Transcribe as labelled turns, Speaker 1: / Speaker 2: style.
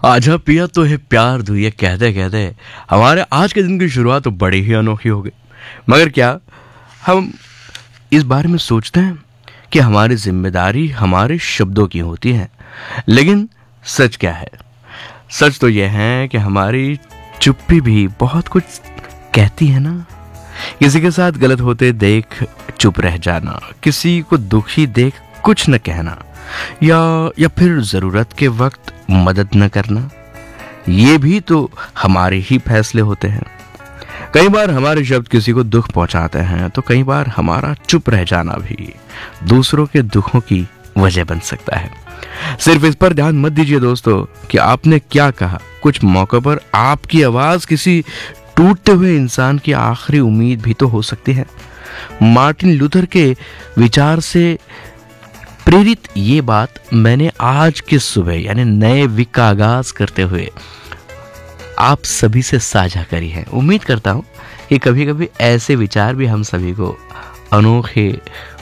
Speaker 1: आजा पिया तो है प्यार दू, ये कहते कहते हमारे आज के दिन की शुरुआत तो बड़ी ही अनोखी हो गई। मगर क्या हम इस बारे में सोचते हैं कि हमारी जिम्मेदारी हमारे शब्दों की होती है? लेकिन सच क्या है? सच तो यह है कि हमारी चुप्पी भी बहुत कुछ कहती है ना। किसी के साथ गलत होते देख चुप रह जाना, किसी को दुखी देख कुछ न कहना, या फिर जरूरत के वक्त मदद न करना, ये भी तो हमारे ही फैसले होते हैं। कई बार हमारे शब्द किसी को दुख पहुंचाते हैं, तो कई बार हमारा चुप रह जाना भी दूसरों के दुखों की वजह बन सकता है। सिर्फ इस पर ध्यान मत दीजिए दोस्तों कि आपने क्या कहा। कुछ मौकों पर आपकी आवाज किसी टूटते हुए इंसान की आखिरी उम्मीद भी तो हो सकती है। मार्टिन लूथर के विचार से प्रेरित ये बात मैंने आज की सुबह यानी नए वीक का आगाज करते हुए आप सभी से साझा करी है। उम्मीद करता हूं कि कभी कभी ऐसे विचार भी हम सभी को अनोखे